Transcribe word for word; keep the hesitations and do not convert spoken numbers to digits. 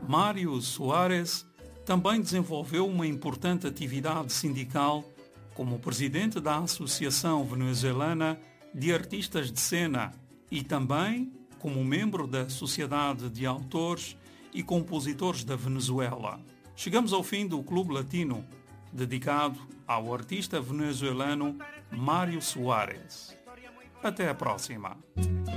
Mário Soares também desenvolveu uma importante atividade sindical como presidente da Associação Venezuelana de Artistas de Cena e também como membro da Sociedade de Autores e Compositores da Venezuela. Chegamos ao fim do Clube Latino, dedicado ao artista venezuelano Mário Soares. Até a próxima.